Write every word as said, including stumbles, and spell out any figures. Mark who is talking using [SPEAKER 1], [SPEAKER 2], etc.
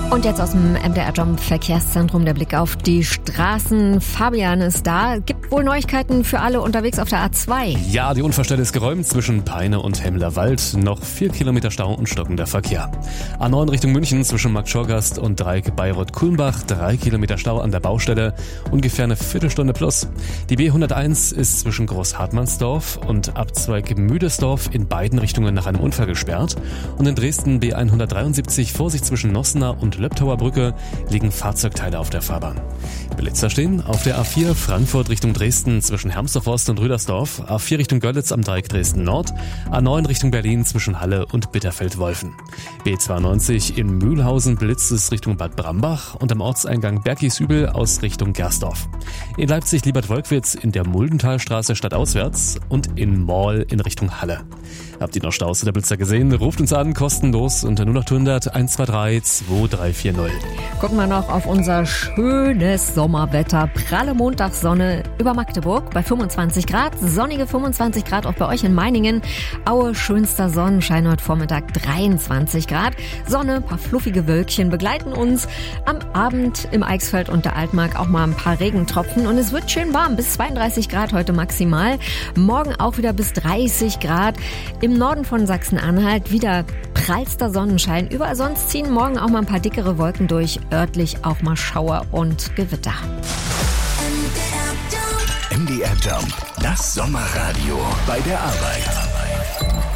[SPEAKER 1] Und jetzt aus dem M D R-Jump Verkehrszentrum der Blick auf die Straßen. Fabian ist da. Gibt wohl Neuigkeiten für alle unterwegs auf der A zwei.
[SPEAKER 2] Ja, die Unfallstelle ist geräumt zwischen Peine und Hemmerwald. Noch vier Kilometer Stau und stockender Verkehr. A neun Richtung München zwischen Markt Schorgast und Dreieck Bayreuth-Kulmbach. Drei Kilometer Stau an der Baustelle. Ungefähr eine Viertelstunde plus. Die B hunderteins ist zwischen Großhartmannsdorf und Abzweig Müdesdorf in beiden Richtungen nach einem Unfall gesperrt. Und in Dresden B hundertdreiundsiebzig, Vorsicht zwischen Nossener und Löbtauer Brücke, liegen Fahrzeugteile auf der Fahrbahn. Blitzer stehen auf der A vier Frankfurt Richtung Dresden zwischen Hermsdorf-Ost und Rüdersdorf, A vier Richtung Görlitz am Dreieck Dresden-Nord, A neun Richtung Berlin zwischen Halle und Bitterfeld-Wolfen. B zweiundneunzig in Mühlhausen blitzt es Richtung Bad Brambach und am Ortseingang Bergisübel aus Richtung Gersdorf. In Leipzig-Liebert-Wolkwitz in der Muldenthalstraße stadtauswärts und in Morl in Richtung Halle. Habt ihr noch Staus oder Blitzer gesehen? Ruft uns an, kostenlos unter null acht hundert eins zwei drei zwei drei vier null.
[SPEAKER 1] Gucken wir noch auf unser schönes Sommerwetter. Pralle Montagssonne über Magdeburg bei fünfundzwanzig Grad. Sonnige fünfundzwanzig Grad auch bei euch in Meiningen. Aue, schönster Sonnenschein heute Vormittag dreiundzwanzig Grad. Sonne, paar fluffige Wölkchen begleiten uns. Am Abend im Eichsfeld und der Altmark auch mal ein paar Regentropfen. Und es wird schön warm, bis zweiunddreißig Grad heute maximal. Morgen auch wieder bis dreißig Grad. Im Norden von Sachsen-Anhalt wieder prallster Sonnenschein. Überall sonst ziehen morgen auch mal ein paar dickere Wolken durch. Örtlich auch mal Schauer und Gewitter.
[SPEAKER 3] M D R Jump, das Sommerradio bei der Arbeit.